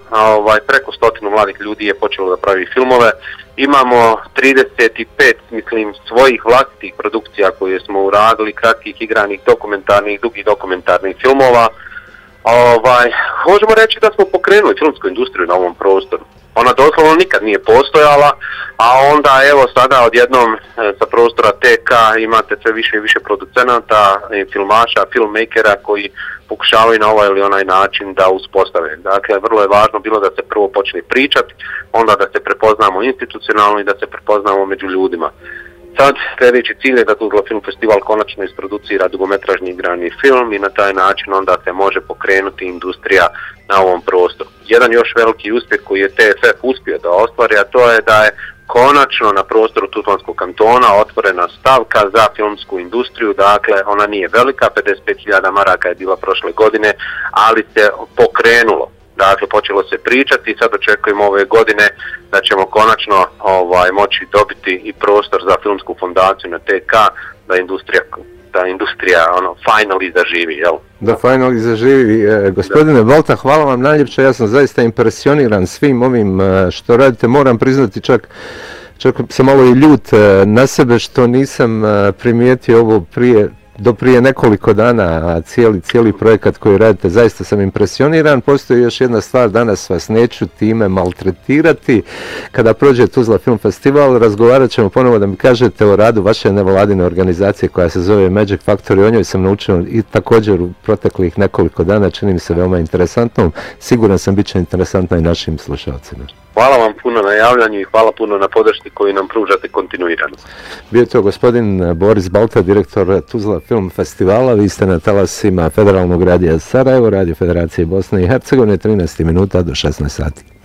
preko 100 mladih ljudi je počelo da pravi filmove. Imamo 35, mislim, svojih vlastitih produkcija koje smo uradili, kratkih, igranih, dokumentarnih, dugih dokumentarnih filmova. Možemo reći da smo pokrenuli filmsku industriju na ovom prostoru. Ona doslovno nikad nije postojala, a onda evo sada odjednom sa prostora TK imate sve više i više producenata, filmaša, filmmakera koji pokušavaju na ovaj ili onaj način da uspostave. Dakle, vrlo je važno bilo da se prvo počne pričati, onda da se prepoznamo institucionalno i da se prepoznamo među ljudima. Sad sljedeći cilj je da Tuzla Film Festival konačno isproducira dugometražni igrani film i na taj način onda se može pokrenuti industrija na ovom prostoru. Jedan još veliki uspjeh koji je TFF uspio da ostvari, a to je da je konačno na prostoru Tuzlanskog kantona otvorena stavka za filmsku industriju, dakle ona nije velika, 55.000 maraka je bila prošle godine, ali se pokrenulo. Dakle, počelo se pričati i sad očekujemo ove godine da ćemo konačno moći dobiti i prostor za filmsku fondaciju na TK, da industrija finally zaživi, jel? Da finally zaživi. Gospodine Balta, hvala vam najljepše, ja sam zaista impresioniran svim ovim što radite, moram priznati čak sam malo i ljut na sebe što nisam primijetio ovo do prije nekoliko dana, a cijeli projekat koji radite, zaista sam impresioniran. Postoji još jedna stvar, danas vas neću time maltretirati. Kada prođe Tuzla Film Festival, razgovarat ćemo ponovo da mi kažete o radu vaše nevladine organizacije koja se zove Magic Factory. O njoj sam naučio i također u proteklih nekoliko dana, čini mi se veoma interesantnom. Siguran sam bit će interesantna i našim slušalcima. Hvala vam puno na javljanju i hvala puno na podršci koju nam pružate kontinuirano. Bio je to gospodin Boris Balta, direktor Tuzla Film Festivala. Vi ste na talasima Federalnog radija Sarajevo, Radio Federacije Bosne i Hercegovine, 13 minuta do 16 sati.